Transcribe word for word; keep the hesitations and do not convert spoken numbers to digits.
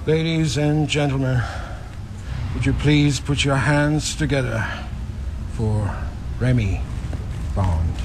Ladies and gentlemen, would you please put your hands together for Remy Bond?